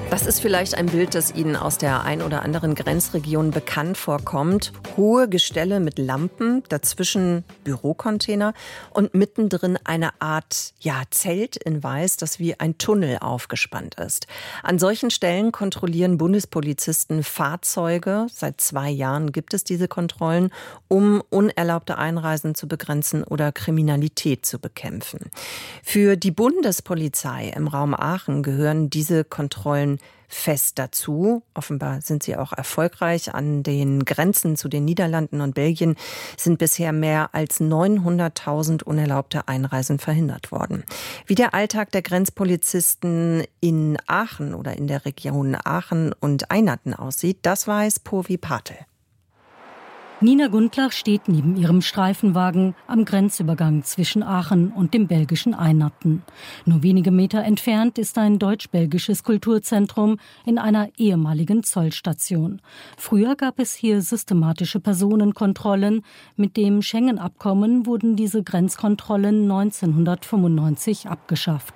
Das ist vielleicht ein Bild, das Ihnen aus der ein oder anderen Grenzregion bekannt vorkommt. Hohe Gestelle mit Lampen, dazwischen Bürocontainer und mittendrin eine Art Zelt in Weiß, das wie ein Tunnel aufgespannt ist. An solchen Stellen kontrollieren Bundespolizisten Fahrzeuge. Seit 2 Jahren gibt es diese Kontrollen, um unerlaubte Einreisen zu begrenzen oder Kriminalität zu bekämpfen. Für die Bundespolizei im Raum Aachen gehören diese Kontrollen fest dazu. Offenbar sind sie auch erfolgreich. An den Grenzen zu den Niederlanden und Belgien sind bisher mehr als 900.000 unerlaubte Einreisen verhindert worden. Wie der Alltag der Grenzpolizisten in Aachen oder in der Region Aachen und Einatten aussieht, das weiß Povi Patel. Nina Gundlach steht neben ihrem Streifenwagen am Grenzübergang zwischen Aachen und dem belgischen Einatten. Nur wenige Meter entfernt ist ein deutsch-belgisches Kulturzentrum in einer ehemaligen Zollstation. Früher gab es hier systematische Personenkontrollen. Mit dem Schengen-Abkommen wurden diese Grenzkontrollen 1995 abgeschafft.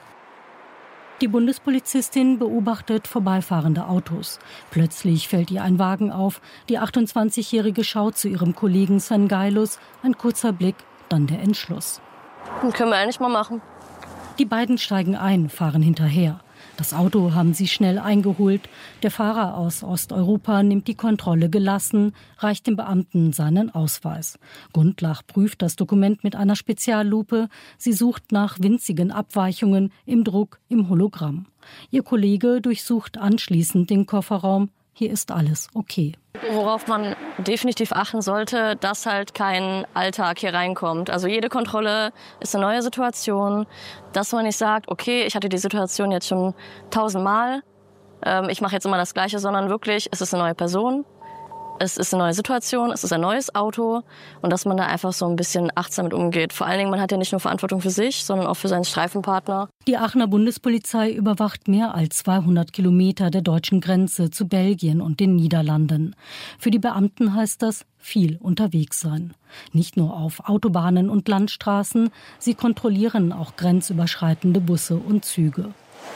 Die Bundespolizistin beobachtet vorbeifahrende Autos. Plötzlich fällt ihr ein Wagen auf. Die 28-Jährige schaut zu ihrem Kollegen Sven Geilus. Ein kurzer Blick, dann der Entschluss. Das können wir eigentlich mal machen. Die beiden steigen ein, fahren hinterher. Das Auto haben sie schnell eingeholt. Der Fahrer aus Osteuropa nimmt die Kontrolle gelassen, reicht dem Beamten seinen Ausweis. Gundlach prüft das Dokument mit einer Speziallupe. Sie sucht nach winzigen Abweichungen im Druck, im Hologramm. Ihr Kollege durchsucht anschließend den Kofferraum. Hier ist alles okay. Worauf man definitiv achten sollte, dass halt kein Alltag hier reinkommt. Also jede Kontrolle ist eine neue Situation, dass man nicht sagt, okay, ich hatte die Situation jetzt schon 1000-mal, ich mache jetzt immer das Gleiche, sondern wirklich, es ist eine neue Person, es ist eine neue Situation, es ist ein neues Auto und dass man da einfach so ein bisschen achtsam mit umgeht. Vor allen Dingen, man hat ja nicht nur Verantwortung für sich, sondern auch für seinen Streifenpartner. Die Aachener Bundespolizei überwacht mehr als 200 Kilometer der deutschen Grenze zu Belgien und den Niederlanden. Für die Beamten heißt das viel unterwegs sein. Nicht nur auf Autobahnen und Landstraßen, sie kontrollieren auch grenzüberschreitende Busse und Züge.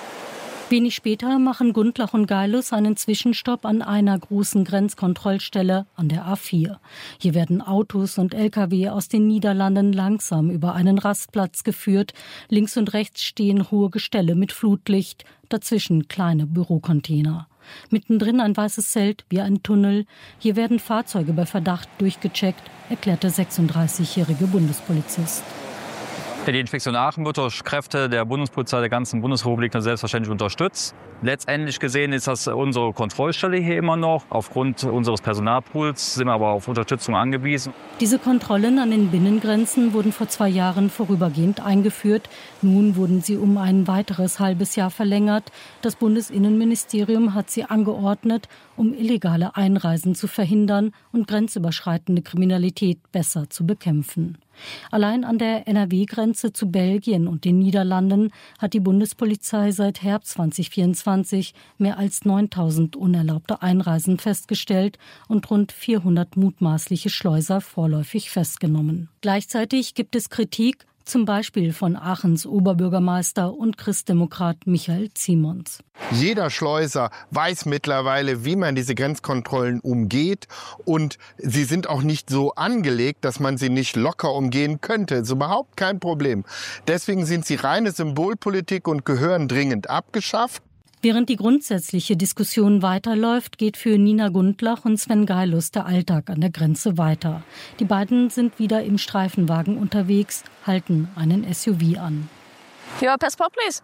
Wenig später machen Gundlach und Geilus einen Zwischenstopp an einer großen Grenzkontrollstelle an der A4. Hier werden Autos und Lkw aus den Niederlanden langsam über einen Rastplatz geführt. Links und rechts stehen hohe Gestelle mit Flutlicht, dazwischen kleine Bürocontainer. Mittendrin ein weißes Zelt wie ein Tunnel. Hier werden Fahrzeuge bei Verdacht durchgecheckt, erklärt der 36-jährige Bundespolizist. Die Inspektion Aachen wird durch Kräfte der Bundespolizei der ganzen Bundesrepublik selbstverständlich unterstützt. Letztendlich gesehen ist das unsere Kontrollstelle hier immer noch. Aufgrund unseres Personalpools sind wir aber auf Unterstützung angewiesen. Diese Kontrollen an den Binnengrenzen wurden vor 2 Jahren vorübergehend eingeführt. Nun wurden sie um ein weiteres halbes Jahr verlängert. Das Bundesinnenministerium hat sie angeordnet, um illegale Einreisen zu verhindern und grenzüberschreitende Kriminalität besser zu bekämpfen. Allein an der NRW-Grenze zu Belgien und den Niederlanden hat die Bundespolizei seit Herbst 2024 mehr als 9.000 unerlaubte Einreisen festgestellt und rund 400 mutmaßliche Schleuser vorläufig festgenommen. Gleichzeitig gibt es Kritik, zum Beispiel von Aachens Oberbürgermeister und Christdemokrat Michael Ziemons. Jeder Schleuser weiß mittlerweile, wie man diese Grenzkontrollen umgeht. Und sie sind auch nicht so angelegt, dass man sie nicht locker umgehen könnte. Das ist überhaupt kein Problem. Deswegen sind sie reine Symbolpolitik und gehören dringend abgeschafft. Während die grundsätzliche Diskussion weiterläuft, geht für Nina Gundlach und Sven Geilus der Alltag an der Grenze weiter. Die beiden sind wieder im Streifenwagen unterwegs, halten einen SUV an. Your passport, please.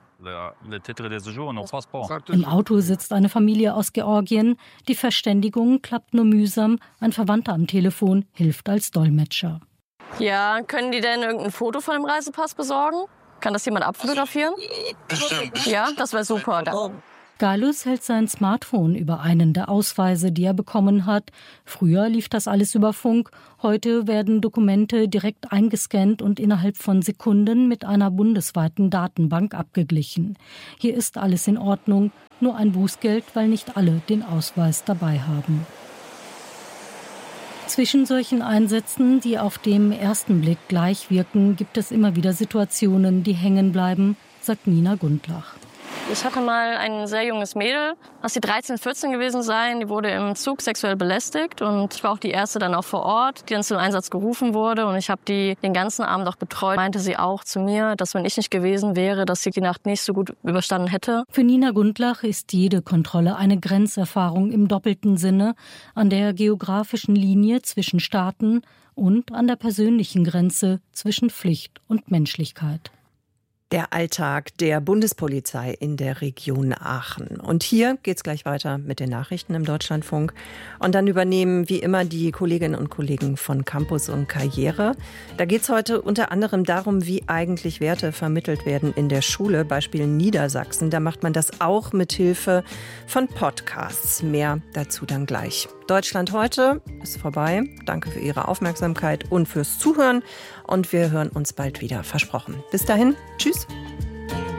Im Auto sitzt eine Familie aus Georgien. Die Verständigung klappt nur mühsam. Ein Verwandter am Telefon hilft als Dolmetscher. Ja, können die denn irgendein Foto von dem Reisepass besorgen? Kann das jemand abfotografieren? Bestimmt. Ja, das wäre super. Danke. Geilus hält sein Smartphone über einen der Ausweise, die er bekommen hat. Früher lief das alles über Funk. Heute werden Dokumente direkt eingescannt und innerhalb von Sekunden mit einer bundesweiten Datenbank abgeglichen. Hier ist alles in Ordnung, nur ein Bußgeld, weil nicht alle den Ausweis dabei haben. Zwischen solchen Einsätzen, die auf den ersten Blick gleich wirken, gibt es immer wieder Situationen, die hängen bleiben, sagt Nina Gundlach. Ich hatte mal ein sehr junges Mädel, lass sie 13, 14 gewesen sein, die wurde im Zug sexuell belästigt und ich war auch die erste dann auch vor Ort, die dann zum Einsatz gerufen wurde und ich habe die den ganzen Abend auch betreut. Meinte sie auch zu mir, dass wenn ich nicht gewesen wäre, dass sie die Nacht nicht so gut überstanden hätte. Für Nina Gundlach ist jede Kontrolle eine Grenzerfahrung im doppelten Sinne, an der geografischen Linie zwischen Staaten und an der persönlichen Grenze zwischen Pflicht und Menschlichkeit. Der Alltag der Bundespolizei in der Region Aachen. Und hier geht's gleich weiter mit den Nachrichten im Deutschlandfunk. Und dann übernehmen wie immer die Kolleginnen und Kollegen von Campus und Karriere. Da geht's heute unter anderem darum, wie eigentlich Werte vermittelt werden in der Schule. Beispiel Niedersachsen. Da macht man das auch mit Hilfe von Podcasts. Mehr dazu dann gleich. Deutschland heute ist vorbei. Danke für Ihre Aufmerksamkeit und fürs Zuhören. Und wir hören uns bald wieder, versprochen. Bis dahin, tschüss.